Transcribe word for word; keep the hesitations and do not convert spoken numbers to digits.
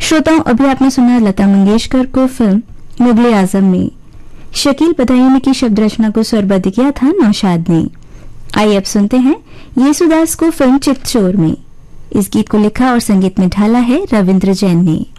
श्रोताओं, अभी आपने सुना लता मंगेशकर को फिल्म मुगले आजम में शकील बदायूं ने की शब्द रचना को स्वरबद्ध किया था नौशाद ने। आइए अब सुनते हैं येसुदास को फिल्म चित्तचोर में। इस गीत को लिखा और संगीत में ढाला है रविंद्र जैन ने।